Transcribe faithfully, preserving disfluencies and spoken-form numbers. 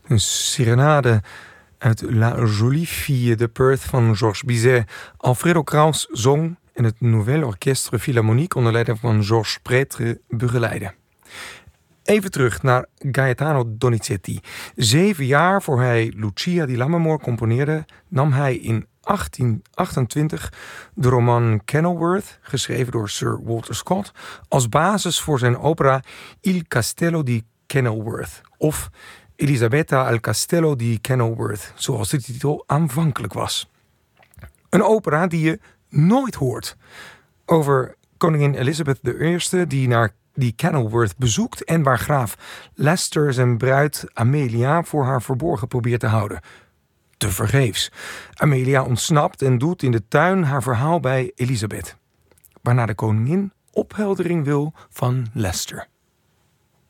Een serenade uit La Jolie Fille de Perth van Georges Bizet. Alfredo Kraus zong en het Nouvel Orchestre Philharmonique onder leiding van Georges Prêtre begeleidde. Even terug naar Gaetano Donizetti. Zeven jaar voor hij Lucia di Lammermoor componeerde, nam hij in achttien achtentwintig de roman Kenilworth, geschreven door Sir Walter Scott, als basis voor zijn opera Il Castello di Kenilworth, of Elisabetta al Castello di Kenilworth, zoals de titel aanvankelijk was. Een opera die je nooit hoort. Over koningin Elizabeth de Eerste die naar die Kenilworth bezoekt en waar graaf Leicester zijn bruid Amelia voor haar verborgen probeert te houden. Tevergeefs. Amelia ontsnapt en doet in de tuin haar verhaal bij Elizabeth, waarna de koningin opheldering wil van Leicester.